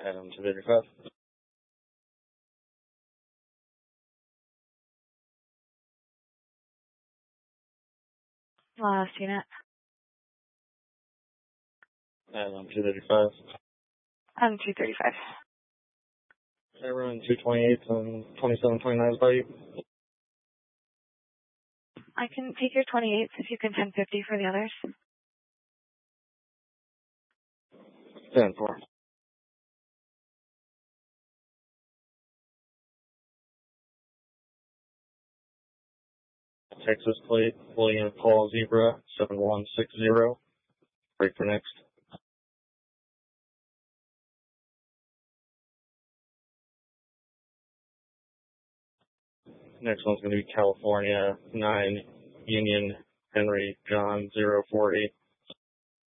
Adam 235. Last unit. Adam 235. Adam 235. Everyone 228 and 2729 by you. I can take your 28s if you can 1050 for the others. 10-4. Texas plate, William Paul Zebra, 7160. Break for next. Next one's going to be California, 9 Union Henry John 048.